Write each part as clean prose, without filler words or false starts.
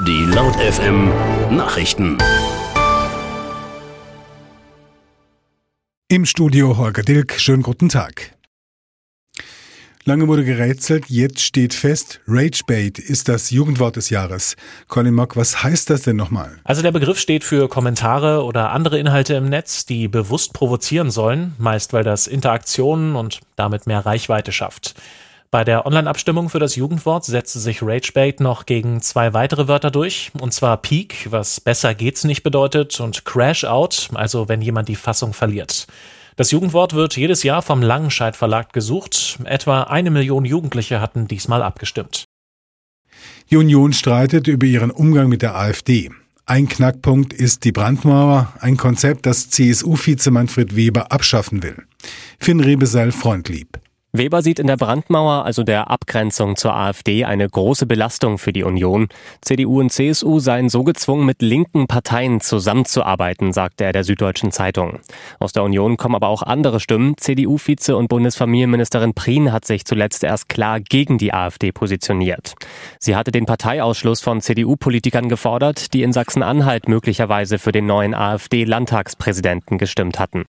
Die Laut FM Nachrichten. Im Studio Holger Dilk, schönen guten Tag. Lange wurde gerätselt, jetzt steht fest, Ragebait ist das Jugendwort des Jahres. Colin Mock, was heißt das denn nochmal? Also der Begriff steht für Kommentare oder andere Inhalte im Netz, die bewusst provozieren sollen, meist weil das Interaktionen und damit mehr Reichweite schafft. Bei der Online-Abstimmung für das Jugendwort setzte sich Ragebait noch gegen 2 weitere Wörter durch, und zwar Peak, was besser geht's nicht bedeutet, und Crash Out, also wenn jemand die Fassung verliert. Das Jugendwort wird jedes Jahr vom Langenscheidt Verlag gesucht. Etwa 1 Million Jugendliche hatten diesmal abgestimmt. Die Union streitet über ihren Umgang mit der AfD. Ein Knackpunkt ist die Brandmauer, ein Konzept, das CSU-Vize Manfred Weber abschaffen will. Finn Rebesel freundlieb. Weber sieht in der Brandmauer, also der Abgrenzung zur AfD, eine große Belastung für die Union. CDU und CSU seien so gezwungen, mit linken Parteien zusammenzuarbeiten, sagte er der Süddeutschen Zeitung. Aus der Union kommen aber auch andere Stimmen. CDU-Vize und Bundesfamilienministerin Prien hat sich zuletzt erst klar gegen die AfD positioniert. Sie hatte den Parteiausschluss von CDU-Politikern gefordert, die in Sachsen-Anhalt möglicherweise für den neuen AfD-Landtagspräsidenten gestimmt hatten.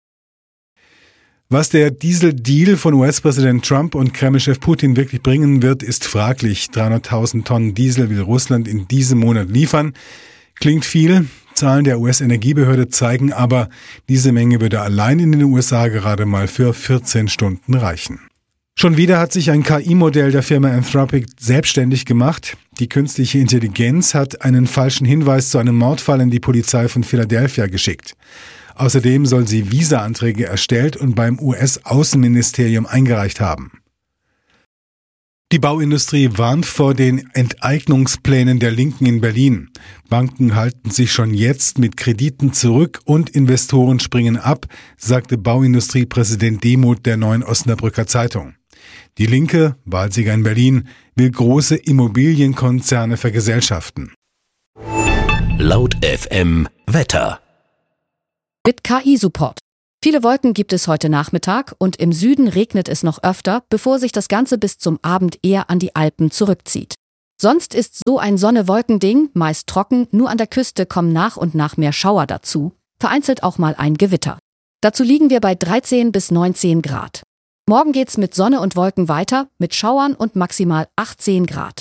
Was der Diesel-Deal von US-Präsident Trump und Kreml-Chef Putin wirklich bringen wird, ist fraglich. 300.000 Tonnen Diesel will Russland in diesem Monat liefern. Klingt viel. Zahlen der US-Energiebehörde zeigen aber, diese Menge würde allein in den USA gerade mal für 14 Stunden reichen. Schon wieder hat sich ein KI-Modell der Firma Anthropic selbstständig gemacht. Die künstliche Intelligenz hat einen falschen Hinweis zu einem Mordfall in die Polizei von Philadelphia geschickt. Außerdem soll sie Visa-Anträge erstellt und beim US-Außenministerium eingereicht haben. Die Bauindustrie warnt vor den Enteignungsplänen der Linken in Berlin. Banken halten sich schon jetzt mit Krediten zurück und Investoren springen ab, sagte Bauindustriepräsident Demuth der Neuen Osnabrücker Zeitung. Die Linke, Wahlsieger in Berlin, will große Immobilienkonzerne vergesellschaften. Laut FM Wetter. Mit KI-Support. Viele Wolken gibt es heute Nachmittag und im Süden regnet es noch öfter, bevor sich das Ganze bis zum Abend eher an die Alpen zurückzieht. Sonst ist so ein Sonne-Wolken-Ding meist trocken, nur an der Küste kommen nach und nach mehr Schauer dazu, vereinzelt auch mal ein Gewitter. Dazu liegen wir bei 13 bis 19 Grad. Morgen geht's mit Sonne und Wolken weiter, mit Schauern und maximal 18 Grad.